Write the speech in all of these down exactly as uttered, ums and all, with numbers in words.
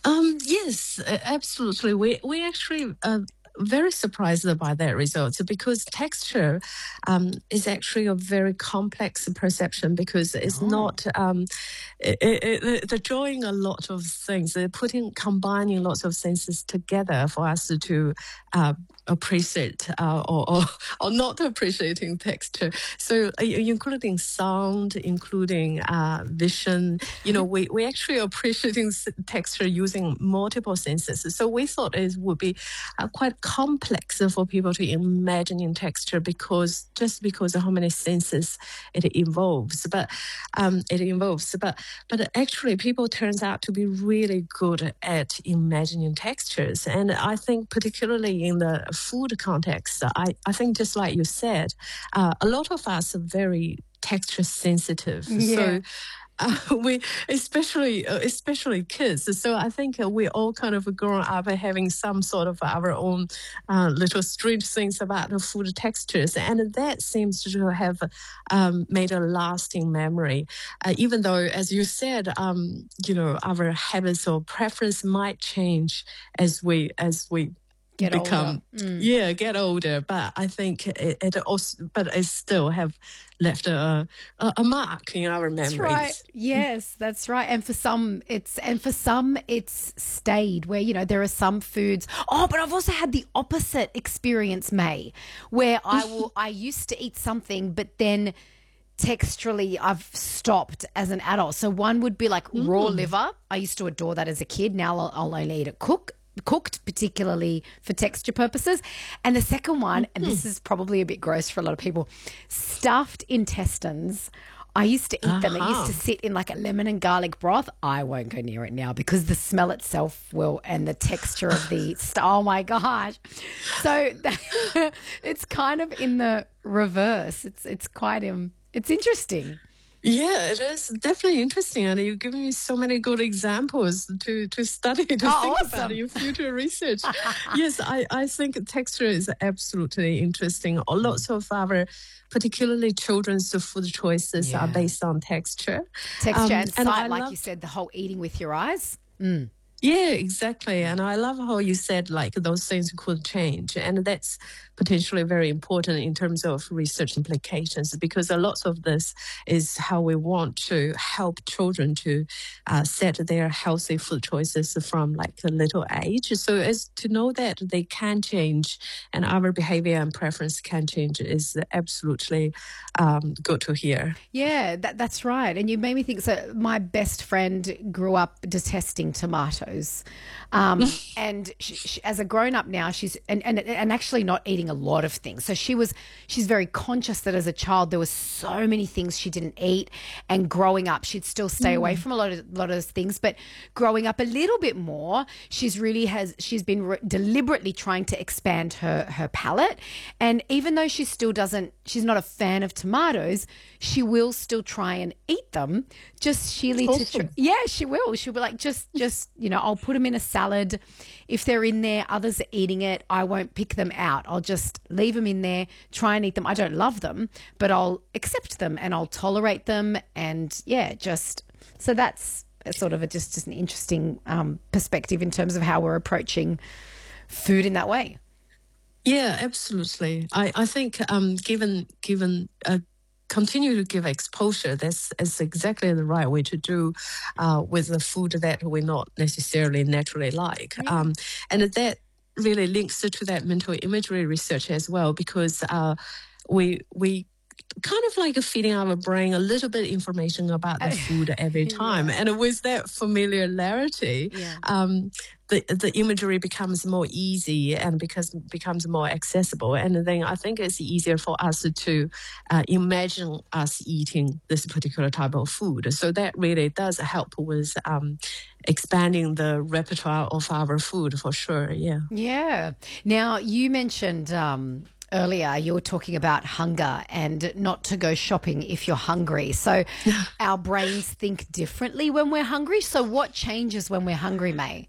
Um, yes, a- absolutely. We we actually uh, very surprised by that result because texture um, is actually a very complex perception because it's Oh. not um, it, it, it, they're drawing a lot of things. They're putting combining lots of senses together for us to uh, appreciate uh, or, or or not appreciating texture. So uh, including sound, including uh, vision. You know, we we actually appreciating s- texture using multiple senses. So we thought it would be uh, quite complex for people to imagine in texture because just because of how many senses it involves. But um, it involves, but but actually, people turns out to be really good at imagining textures, and I think particularly in the food context, I I think just like you said, uh, a lot of us are very texture sensitive. Yeah. So uh, we especially uh, especially kids, so I think uh, we all kind of grown up having some sort of our own uh, little strange things about the food textures, and that seems to have um, made a lasting memory, uh, even though, as you said, um, you know, our habits or preference might change as we as we Get older. become Mm. yeah get older, but I think it, it also but it still have left a, a a mark in our That's right. memories. Yes, that's right. And for some, it's and for some, it's stayed. Where you know there are some foods. Oh, but I've also had the opposite experience, May, where I will. I used to eat something, but then texturally I've stopped as an adult. So one would be like raw Mm. liver. I used to adore that as a kid. Now I'll, I'll only eat it cook cooked, particularly for texture purposes. And the second one, and this is probably a bit gross for a lot of people, stuffed intestines. I used to eat them. It used to Aha. sit in like a lemon and garlic broth. I won't go near it now because the smell itself will, and the texture of the, st- oh my gosh. So that, it's kind of in the reverse. It's, it's quite, um, it's interesting. Yeah, it is definitely interesting, and you're giving me so many good examples to to study to Oh, think about awesome. in future research. Yes, I I think texture is absolutely interesting. Lots of our, particularly children's food choices are Yeah. based on texture, Texture um, and and I sight, like you love. said, the whole eating with your eyes. Mm. Yeah, exactly. And I love how you said like those things could change. And that's potentially very important in terms of research implications because a lot of this is how we want to help children to uh, set their healthy food choices from like a little age. So as to know that they can change and our behavior and preference can change is absolutely um, good to hear. Yeah, that, that's right. And you made me think. So, my best friend grew up detesting tomatoes. Um, and she, she, as a grown up now, she's, and, and, and actually not eating a lot of things. So, she was, she's very conscious that as a child, there was so many things she didn't eat. And growing up, she'd still stay away Mm. from a lot of, lot of those things. But growing up a little bit more, she's really has, she's been re- deliberately trying to expand her, her palate. And even though she still doesn't, she's not a fan of tomatoes, she will still try and eat them just sheerly to tr- Awesome. yeah, she will. She'll be like, just just you know, I'll put them in a salad. If they're in there, others are eating it, I won't pick them out. I'll just leave them in there, try and eat them. I don't love them, but I'll accept them and I'll tolerate them. And yeah, just so that's a sort of a, just, just an interesting um, perspective in terms of how we're approaching food in that way. Yeah, absolutely. I, I think um, given given uh, continue to give exposure, that's is exactly the right way to do uh, with the food that we not necessarily naturally like. Yeah. Um, and that really links to that mental imagery research as well, because uh, we we kind of like feeding our brain a little bit information about the food every time. Yeah. And with that familiarity, Yeah. um, the the imagery becomes more easy and because becomes more accessible. And then I think it's easier for us to uh, imagine us eating this particular type of food. So that really does help with um, expanding the repertoire of our food for sure. Yeah. Yeah. Now, you mentioned um, earlier you were talking about hunger and not to go shopping if you're hungry. So, our brains think differently when we're hungry. So, what changes when we're hungry, May?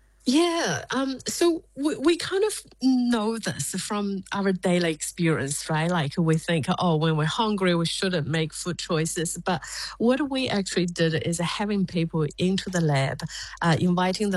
Yeah, um, so we, we kind of know this from our daily experience, right? Like we think, oh, when we're hungry, we shouldn't make food choices. But what we actually did is having people into the lab, uh, inviting them